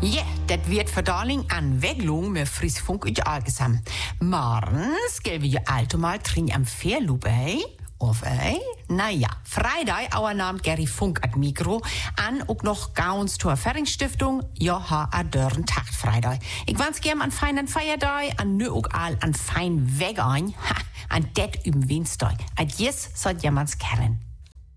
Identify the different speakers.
Speaker 1: Ja, das wird Verdaling an Weglung mit Friesfunk und Algesam. Morgens gehen wir alltomal drin am Fairloop, Of, Naja, Freitag, our Name Gary Funk at Mikro, an auch noch Gauns zur Ferringstiftung, joha a dörren Tag Freitag. Ich wünsche gern an feinen Feiertag, an nö auch all an fein Weg ein, an det üben Winstag. Ad jes sollt jemands kennen.